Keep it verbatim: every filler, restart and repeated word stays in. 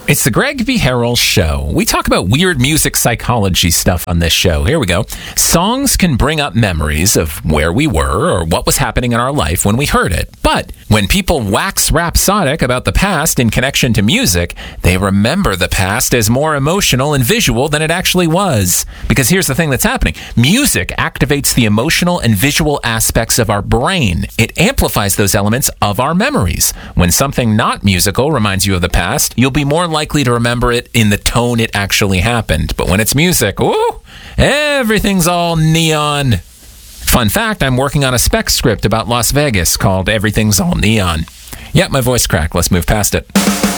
It's the Greg B. Harrell Show. We talk about weird music psychology stuff on this show. Here we go. Songs can bring up memories of where we were or what was happening in our life when we heard it. But when people wax rhapsodic about the past in connection to music, they remember the past as more emotional and visual than it actually was. Because here's the thing that's happening. Music activates the emotional and visual aspects of our brain. It amplifies those elements of our memories. When something not musical reminds you of the past, you'll be more likely to remember it in the tone it actually happened. But when it's music, ooh, everything's all neon. Fun fact, I'm working on a spec script about Las Vegas called Everything's All Neon. Yep, my voice cracked. Let's move past it.